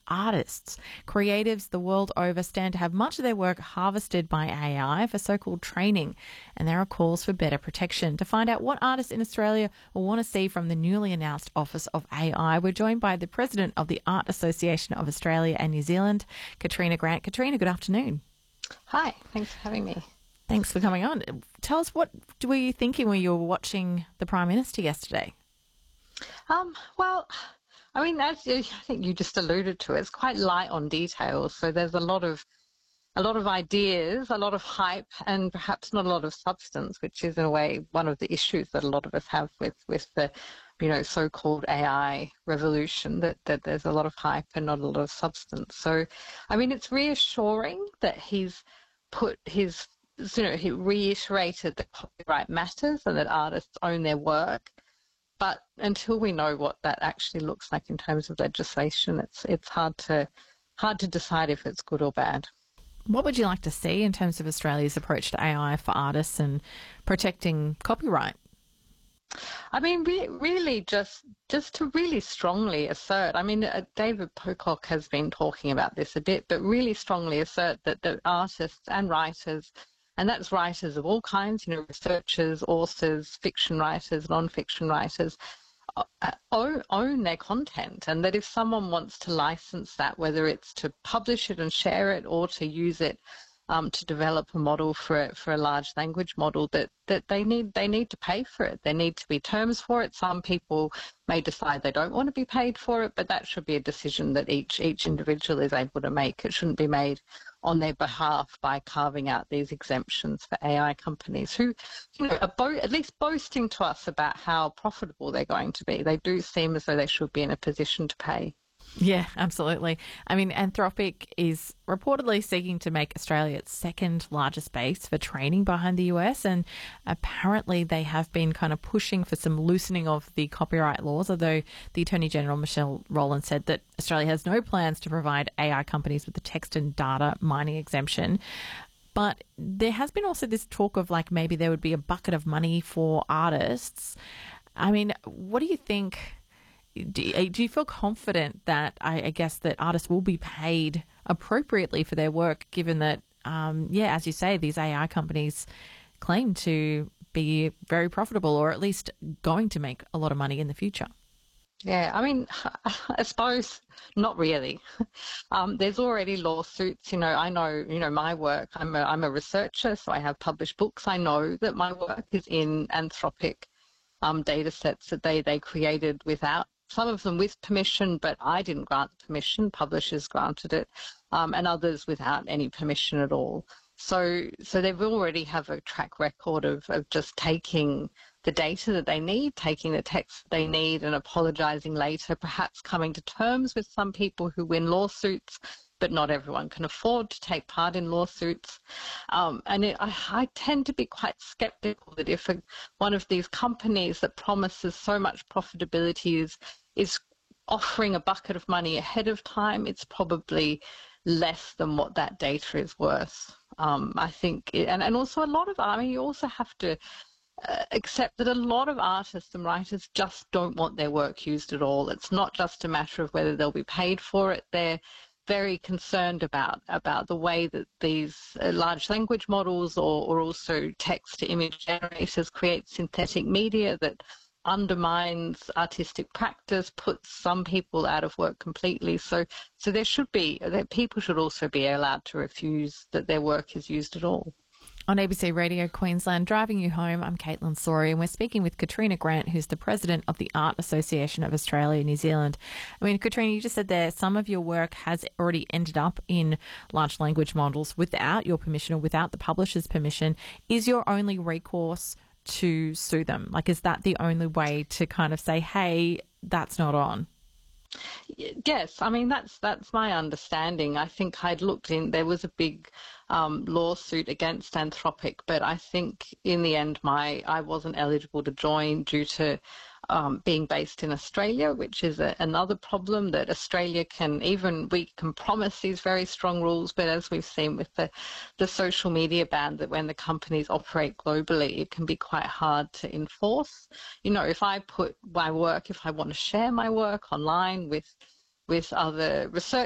artists. Creatives the world over stand to have much of their work harvested by AI for so-called training, and there are calls for better protection. To find out what artists in Australia will want to see from the newly announced Office of AI, we're joined by the President of the Art Association of Australia and New Zealand, Katrina Grant. Katrina, good afternoon. Hi, thanks for having me. Thanks for coming on. Tell us, what were you thinking when you were watching the Prime Minister yesterday? Well, I mean, I think you just alluded to it, it's quite light on details. So there's a lot of ideas, a lot of hype, and perhaps not a lot of substance, which is in a way one of the issues that a lot of us have with the so-called AI revolution, that there's a lot of hype and not a lot of substance. So, I mean, it's reassuring that he reiterated that copyright matters and that artists own their work. But until we know what that actually looks like in terms of legislation, it's hard to decide if it's good or bad. What would you like to see in terms of Australia's approach to AI for artists and protecting copyright? I mean, really, just to really strongly assert. I mean, David Pocock has been talking about this a bit, but really strongly assert that the artists and writers, and that's writers of all kinds, researchers, authors, fiction writers, non-fiction writers, own their content, and that if someone wants to license that, whether it's to publish it and share it or to use it to develop a model for a large language model, that they need to pay for it. There need to be terms for it. Some people may decide they don't want to be paid for it, but that should be a decision that each individual is able to make. It shouldn't be made on their behalf by carving out these exemptions for AI companies who, are at least boasting to us about how profitable they're going to be. They do seem as though they should be in a position to pay. Yeah, absolutely. I mean, Anthropic is reportedly seeking to make Australia its second largest base for training behind the US, and apparently they have been kind of pushing for some loosening of the copyright laws, although the Attorney General, Michelle Rowland, said that Australia has no plans to provide AI companies with the text and data mining exemption. But there has been also this talk of maybe there would be a bucket of money for artists. I mean, what do you think? Do you feel confident that I guess that artists will be paid appropriately for their work, given that, as you say, these AI companies claim to be very profitable, or at least going to make a lot of money in the future? Yeah, I mean, I suppose not really. There's already lawsuits. I know, my work. I'm a researcher, so I have published books. I know that my work is in Anthropic data sets that they created without. Some of them with permission, but I didn't grant the permission. Publishers granted it, and others without any permission at all. So they've already have a track record of just taking the data that they need, taking the text that they need, and apologising later, perhaps coming to terms with some people who win lawsuits, but not everyone can afford to take part in lawsuits. I tend to be quite sceptical that if one of these companies that promises so much profitability is offering a bucket of money ahead of time, it's probably less than what that data is worth. I think, and also a lot of, you also have to accept that a lot of artists and writers just don't want their work used at all. It's not just a matter of whether they'll be paid for it. They're very concerned about the way that these large language models or also text-to-image generators create synthetic media that undermines artistic practice, puts some people out of work completely. So people should also be allowed to refuse that their work is used at all. On ABC Radio Queensland, Driving You Home, I'm Caitlin Sori, and we're speaking with Katrina Grant, who's the President of the Art Association of Australia and New Zealand. I mean, Katrina, you just said there some of your work has already ended up in large language models without your permission or without the publisher's permission. Is your only recourse to sue them? Is that the only way to kind of say, hey, that's not on? Yes, I mean, that's my understanding. I think I'd looked in, there was a big lawsuit against Anthropic, but I think in the end I wasn't eligible to join due to being based in Australia, which is another problem, that Australia we can promise these very strong rules, but as we've seen with the social media ban, that when the companies operate globally, it can be quite hard to enforce. If I put my work, if I want to share my work online with other research